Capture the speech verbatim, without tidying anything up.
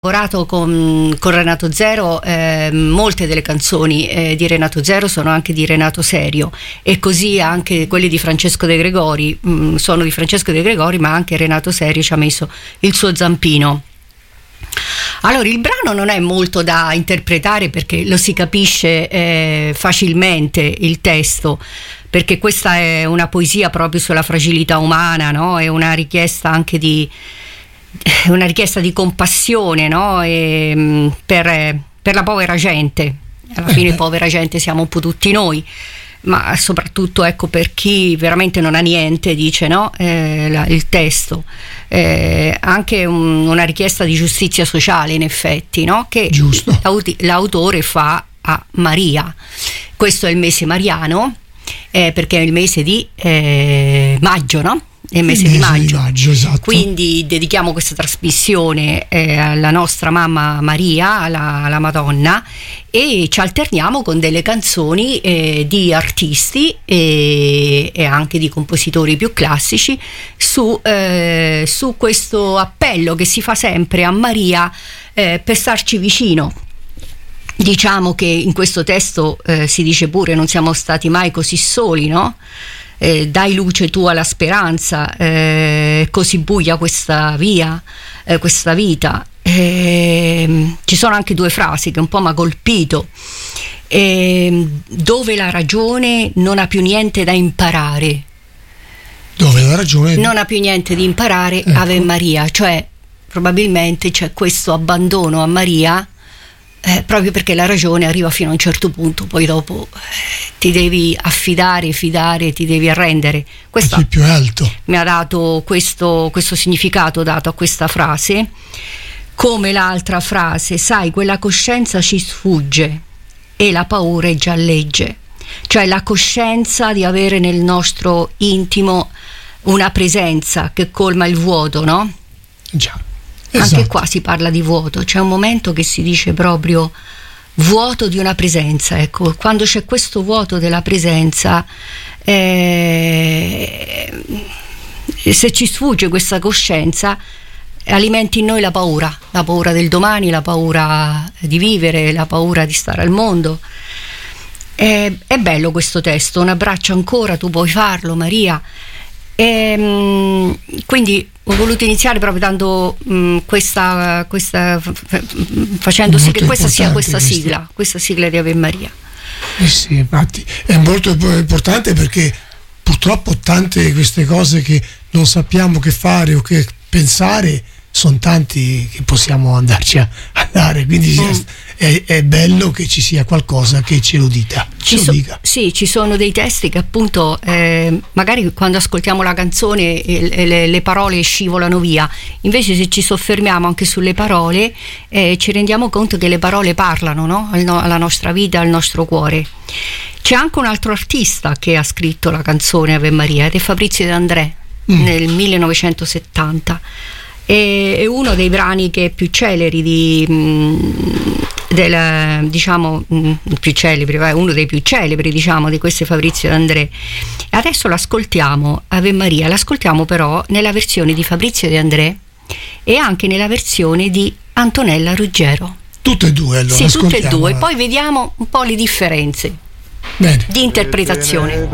lavorato con, con Renato Zero, eh, molte delle canzoni eh, di Renato Zero sono anche di Renato Serio, e così anche quelli di Francesco De Gregori mh, sono di Francesco De Gregori, ma anche Renato Serio ci ha messo il suo zampino. Allora, il brano non è molto da interpretare perché lo si capisce eh, facilmente il testo, perché questa è una poesia proprio sulla fragilità umana, no? È una richiesta anche di una richiesta di compassione, no? E, mh, per, per la povera gente. Alla fine povera gente siamo un po' tutti noi, ma soprattutto ecco per chi veramente non ha niente, dice, no? Eh, la, il testo eh, anche un, una richiesta di giustizia sociale, in effetti, no? Che l'aut- l'autore fa a Maria. Questo è il mese mariano, eh, perché è il mese di eh, maggio, no? È il mese, il mese di maggio, di maggio, esatto. Quindi dedichiamo questa trasmissione eh, alla nostra mamma Maria, alla, alla Madonna, e ci alterniamo con delle canzoni eh, di artisti e, e anche di compositori più classici su, eh, su questo appello che si fa sempre a Maria eh, per starci vicino. Diciamo che in questo testo eh, si dice pure: non siamo stati mai così soli, no? Eh, dai luce tu alla speranza, eh, così buia questa via, eh, questa vita. Eh, ci sono anche due frasi che un po' mi ha colpito: eh, dove la ragione non ha più niente da imparare, dove la ragione non ha più niente da imparare, ecco. Ave Maria, cioè probabilmente c'è questo abbandono a Maria. Eh, proprio perché la ragione arriva fino a un certo punto, poi dopo eh, ti devi affidare, fidare, ti devi arrendere. Questo è più alto. Mi ha dato questo, questo significato dato a questa frase, come l'altra frase: sai, quella coscienza ci sfugge e la paura è già legge. Cioè la coscienza di avere nel nostro intimo una presenza che colma il vuoto, no? Già. Esatto. Anche qua si parla di vuoto, c'è un momento che si dice proprio vuoto di una presenza, ecco, quando c'è questo vuoto della presenza, eh, se ci sfugge questa coscienza, alimenti in noi la paura, la paura del domani, la paura di vivere, la paura di stare al mondo. È, è bello questo testo, un abbraccio ancora, tu puoi farlo, Maria. E, quindi ho voluto iniziare proprio dando mh, questa, questa f- facendo sì che questa sia questa questo. sigla, questa sigla di Ave Maria. Eh sì, infatti è molto importante, perché purtroppo tante di queste cose che non sappiamo che fare o che pensare sono tanti che possiamo andarci a, a dare, quindi mm. è, è bello che ci sia qualcosa che ce lo dica, ci ce so, lo dica. Sì, ci sono dei testi che appunto eh, magari quando ascoltiamo la canzone eh, le, le parole scivolano via, invece se ci soffermiamo anche sulle parole eh, ci rendiamo conto che le parole parlano, no? Al no, alla nostra vita, al nostro cuore. C'è anche un altro artista che ha scritto la canzone Ave Maria, ed è Fabrizio De André mm. nel millenovecentosettanta. È uno dei brani che è più celeri di, del, diciamo più celebri, uno dei più celebri diciamo di queste Fabrizio De André. Adesso l'ascoltiamo, Ave Maria, l'ascoltiamo però nella versione di Fabrizio De André e anche nella versione di Antonella Ruggero. Tutte e due, allora. Sì, tutte e due, poi vediamo un po' le differenze. Bene. Di interpretazione.